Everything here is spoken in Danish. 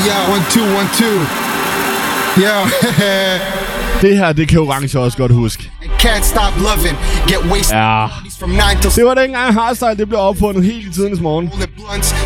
yo, 1, 2, 1, 2. Yo, Det her, det kan Orange også godt huske. can't stop loving. Get wasted Ja. from 9 till Det var dengang hardstyle, det blev opfundet helt i tidens morgen. 6.